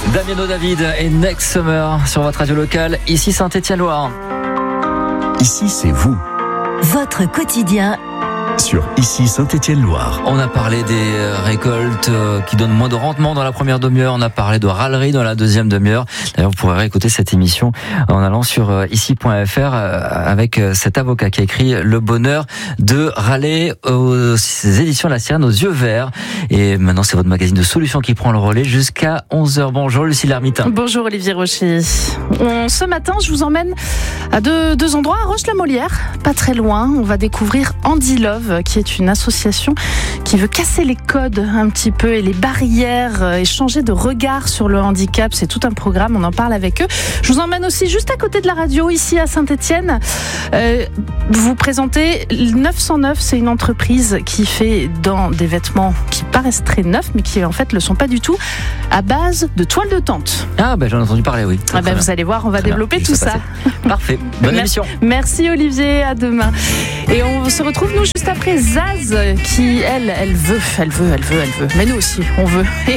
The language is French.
Damiano David et Next Summer sur votre radio locale, ici Saint-Étienne-Loire. Ici, c'est vous. Votre quotidien Sur Ici Saint-Étienne-Loire. On a parlé des récoltes qui donnent moins de rendement dans la première demi-heure. On a parlé de râlerie dans la deuxième demi-heure. D'ailleurs, vous pourrez réécouter cette émission en allant sur ici.fr avec cet avocat qui a écrit Le bonheur de râler aux éditions La Sirène aux yeux verts. Et maintenant, c'est votre magazine de solutions qui prend le relais jusqu'à 11h. Bonjour Lucie Lermitin. Bonjour Olivier Rocher. Ce matin, je vous emmène à deux endroits, à Roche-la-Molière, pas très loin. On va découvrir Andy Love, qui est une association qui veut casser les codes un petit peu et les barrières et changer de regard sur le handicap. C'est tout un programme, on en parle avec eux. Je vous emmène aussi juste à côté de la radio, ici à Saint-Étienne. Vous présentez 909, c'est une entreprise qui fait dans des vêtements qui paraissent très neufs, mais qui en fait le sont pas du tout, à base de toile de tente. Ah ben j'en ai entendu parler, oui. Vous allez voir, on va développer tout ça. Parfait, bonne émission. Merci Olivier, à demain. Et on se retrouve nous juste après Zaz, qui elle veut. Mais nous aussi, on veut. Et